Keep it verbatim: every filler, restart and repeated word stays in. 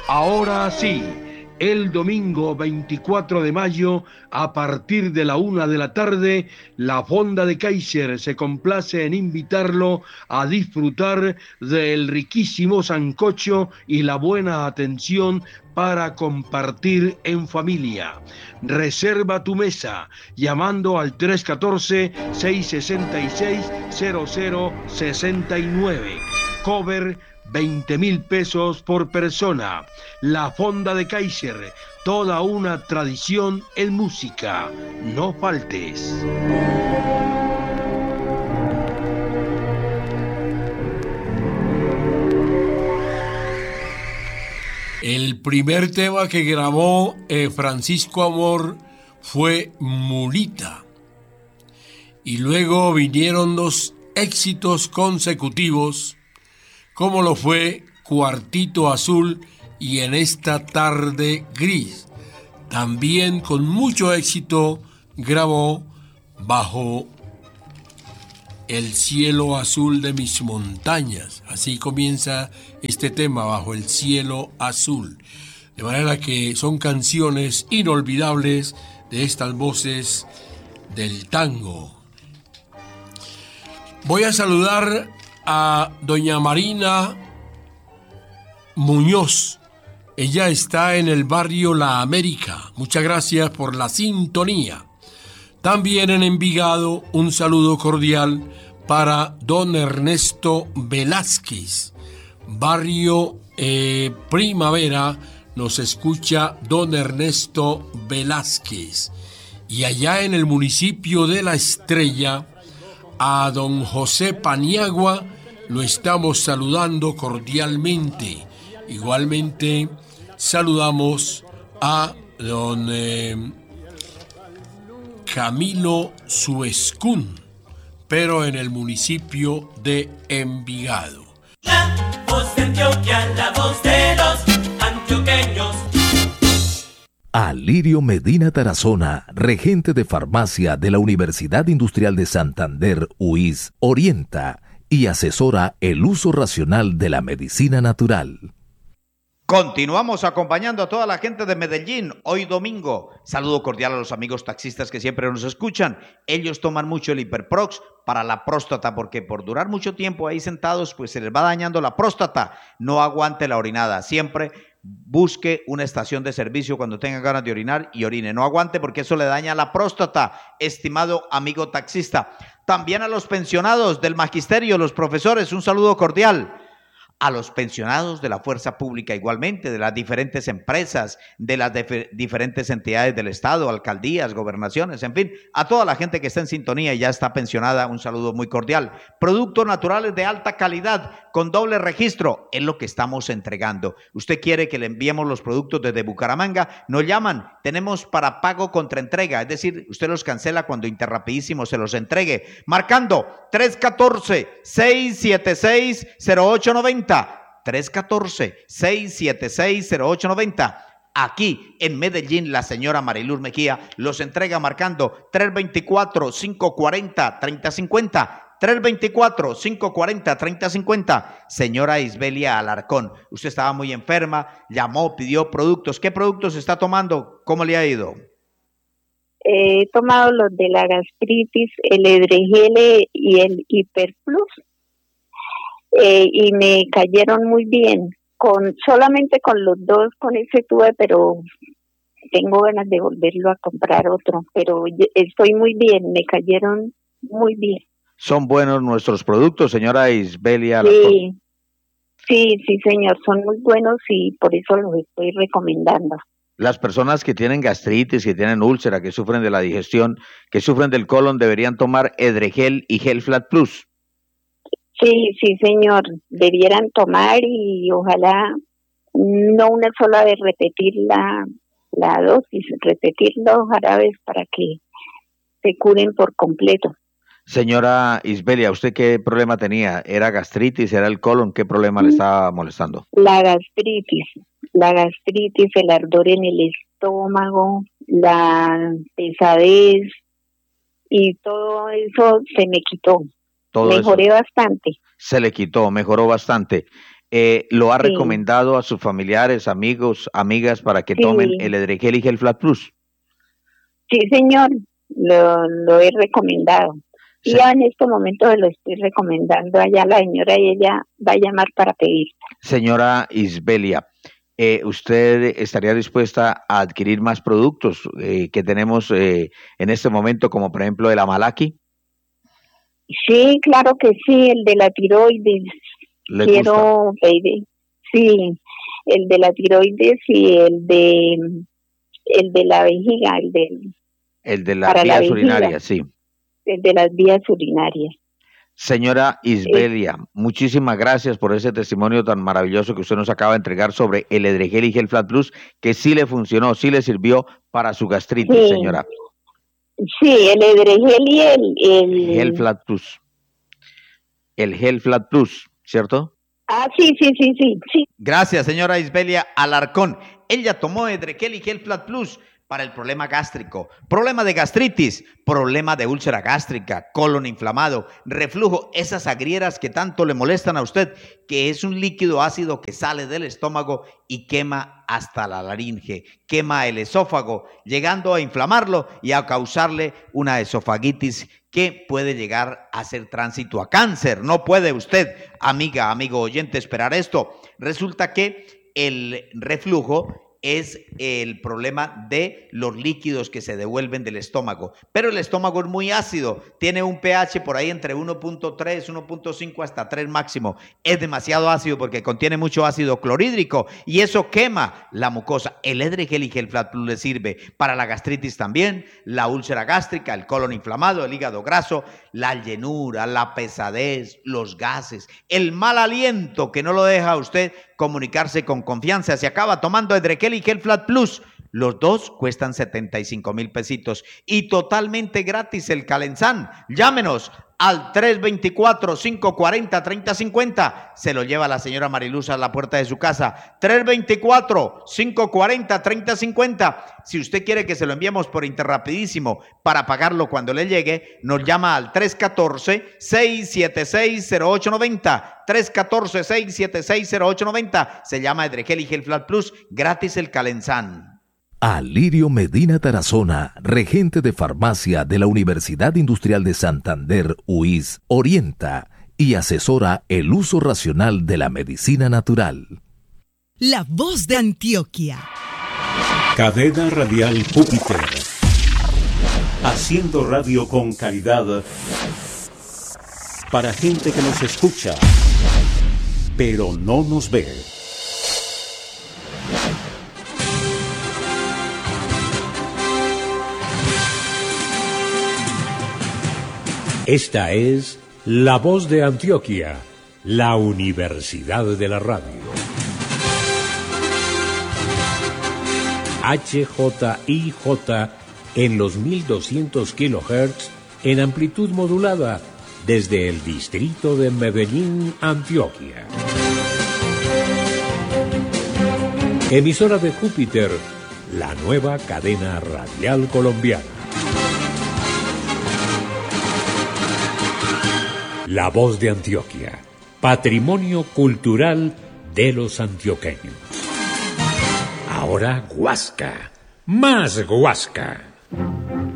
Ahora sí, el domingo veinticuatro de mayo, a partir de la una de la tarde, la Fonda de Kaiser se complace en invitarlo a disfrutar del riquísimo sancocho y la buena atención para compartir en familia. Reserva tu mesa llamando al tres uno cuatro, seis seis seis, cero cero seis nueve. Cover veinte mil pesos por persona. La Fonda de Kaiser, toda una tradición en música. No faltes. El primer tema que grabó eh, Francisco Amor fue Mulita. Y luego vinieron dos éxitos consecutivos, como lo fue Cuartito Azul y En esta tarde gris. También con mucho éxito grabó Bajo el cielo azul de mis montañas. Así comienza este tema, Bajo el cielo azul. De manera que son canciones inolvidables de estas voces del tango. Voy a saludar a doña Marina Muñoz. Ella está en el barrio La América. Muchas gracias por la sintonía. También en Envigado, un saludo cordial para don Ernesto Velázquez. Barrio eh, Primavera, nos escucha don Ernesto Velázquez. Y allá en el municipio de La Estrella, a don José Paniagua, lo estamos saludando cordialmente. Igualmente saludamos a don eh, Camilo Suescún, pero en el municipio de Envigado. La voz de Antioquia, la voz de los antioqueños. Alirio Medina Tarazona, regente de farmacia de la Universidad Industrial de Santander, U I S, orienta y asesora el uso racional de la medicina natural. Continuamos acompañando a toda la gente de Medellín, hoy domingo. Saludo cordial a los amigos taxistas que siempre nos escuchan. Ellos toman mucho el Hiperprox para la próstata, porque por durar mucho tiempo ahí sentados, pues se les va dañando la próstata. No aguante la orinada. Siempre busque una estación de servicio cuando tenga ganas de orinar y orine. No aguante, porque eso le daña la próstata, estimado amigo taxista. También a los pensionados del magisterio, los profesores, un saludo cordial. A los pensionados de la fuerza pública igualmente, de las diferentes empresas, de las dif- diferentes entidades del Estado, alcaldías, gobernaciones, en fin, a toda la gente que está en sintonía y ya está pensionada, un saludo muy cordial. Productos naturales de alta calidad, con doble registro, es lo que estamos entregando. Usted quiere que le enviemos los productos desde Bucaramanga, nos llaman, tenemos para pago contra entrega, es decir, usted los cancela cuando Interrapidísimo se los entregue, marcando tres uno cuatro, seis siete seis, cero ocho nueve cero. tres uno cuatro, seis siete seis, cero ocho nueve cero. Aquí en Medellín, la señora Mariluz Mejía los entrega marcando tres dos cuatro, cinco cuatro cero, tres cero cinco cero. tres dos cuatro, cinco cuatro cero, tres cero cinco cero. Señora Isbelia Alarcón, usted estaba muy enferma, llamó, pidió productos. ¿Qué productos está tomando? ¿Cómo le ha ido? He tomado los de la gastritis, el Edregel y el Hiperplus. Eh, y me cayeron muy bien, con solamente con los dos, con ese tuve, pero tengo ganas de volverlo a comprar otro, pero estoy muy bien, me cayeron muy bien. ¿Son buenos nuestros productos, señora Isbelia? Sí, sí, sí, señor, son muy buenos y por eso los estoy recomendando. Las personas que tienen gastritis, que tienen úlcera, que sufren de la digestión, que sufren del colon, deberían tomar Edregel y Gel Flat Plus. Sí, sí, señor, debieran tomar y ojalá no una sola vez repetir la, la dosis, repetir los jarabes para que se curen por completo. Señora Isbelia, ¿usted qué problema tenía? ¿Era gastritis? ¿Era el colon? ¿Qué problema le estaba molestando? La gastritis, la gastritis, el ardor en el estómago, la pesadez y todo eso se me quitó. Todo Mejoré eso bastante. se le quitó, mejoró bastante. eh, lo ha Sí. recomendado a sus familiares, amigos, amigas para que Sí. tomen el Edregel y Gel Flat Plus. Sí, señor, lo, lo he recomendado. Y Sí. ya en este momento lo estoy recomendando allá a la señora y ella va a llamar para pedir. Señora Isbelia, eh, ¿usted estaría dispuesta a adquirir más productos eh, que tenemos eh, en este momento, como por ejemplo el Amalaki? Sí, claro que sí, el de la tiroides. ¿Le Quiero gusta? pedir. Sí, el de la tiroides y el de el de la vejiga, el de, El de las para la vías vejiga. urinarias, sí. el de las vías urinarias. Señora Isbelia, muchísimas gracias por ese testimonio tan maravilloso que usted nos acaba de entregar sobre el Edregel y Gel Flat Plus, que sí le funcionó, sí le sirvió para su gastritis, Sí. señora. Sí, el Edregel y el, el... Gel Flat Plus. El Gel Flat Plus, ¿cierto? Ah, sí, sí, sí, sí, sí. Gracias, señora Isbelia Alarcón. Ella tomó Edregel y Gel Flat Plus para el problema gástrico, problema de gastritis, problema de úlcera gástrica, colon inflamado, reflujo, esas agrieras que tanto le molestan a usted, que es un líquido ácido que sale del estómago y quema hasta la laringe, quema el esófago, llegando a inflamarlo y a causarle una esofagitis que puede llegar a ser tránsito a cáncer. No puede usted, amiga, amigo oyente, esperar esto. Resulta que el reflujo es el problema de los líquidos que se devuelven del estómago, pero el estómago es muy ácido, tiene un pH por ahí entre uno punto tres, uno punto cinco hasta tres máximo, es demasiado ácido porque contiene mucho ácido clorhídrico y eso quema la mucosa. El Edregel y Gel Flat Plus le sirve para la gastritis también, la úlcera gástrica, el colon inflamado, el hígado graso, la llenura, la pesadez, los gases, el mal aliento que no lo deja a usted comunicarse con confianza. Se acaba tomando Edregel y Gel Flat Plus. Los dos cuestan setenta y cinco mil pesitos y totalmente gratis el Calenzán. Llámenos al tres dos cuatro, cinco cuatro cero, tres cero cinco cero. Se lo lleva la señora Mariluz a la puerta de su casa. tres dos cuatro, cinco cuatro cero, tres cero cinco cero. Si usted quiere que se lo enviemos por Interrapidísimo para pagarlo cuando le llegue, nos llama al tres uno cuatro, seis siete seis, cero ocho nueve cero. tres uno cuatro, seis siete seis, cero ocho nueve cero. Se llama Edregel y Gel Flat Plus. Gratis el Calenzán. Alirio Medina Tarazona, regente de farmacia de la Universidad Industrial de Santander, U I S, orienta y asesora el uso racional de la medicina natural. La voz de Antioquia. Cadena Radial Júpiter. Haciendo radio con calidad para gente que nos escucha, pero no nos ve. Esta es La Voz de Antioquia, la Universidad de la Radio. H J I J en los mil doscientos kilohertz en amplitud modulada desde el distrito de Medellín, Antioquia. Emisora de Júpiter, la nueva cadena radial colombiana. La Voz de Antioquia, patrimonio cultural de los antioqueños. Ahora Huasca, más Huasca.